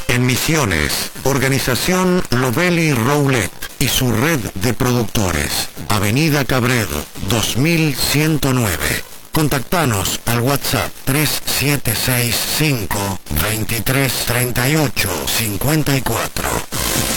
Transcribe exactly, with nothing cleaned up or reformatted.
En Misiones, Organización Lovelli Rowlett y su red de productores. Avenida Cabredo, dos mil ciento nueve. Contactanos al WhatsApp tres siete seis cinco, veintitrés, treinta y ocho, cincuenta y cuatro.